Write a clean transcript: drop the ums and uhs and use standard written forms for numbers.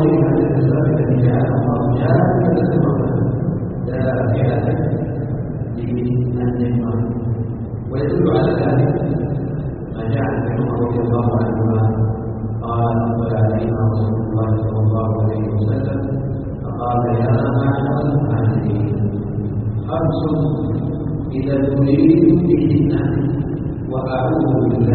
قولها من السبب الذي جعل الله جامعة الرحمة دافعة للنعمة. ويدل على ذلك ما جاء عن ابن عمر رضي الله عنهما قال أقبل علينا رسول الله صلى الله عليه وسلم فقال يا معشر المهاجرين خمس إذا ابتليتم بهن وأعوذ بالله